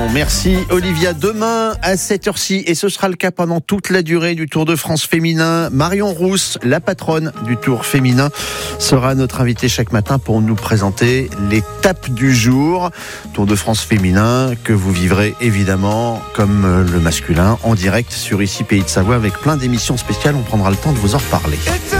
Merci Olivia. Demain à 7h06, et ce sera le cas pendant toute la durée du Tour de France féminin, Marion Rousse, la patronne du Tour féminin, sera notre invitée chaque matin pour nous présenter l'étape du jour. Tour de France féminin que vous vivrez évidemment comme le masculin en direct sur ici Pays de Savoie avec plein d'émissions spéciales. On prendra le temps de vous en reparler.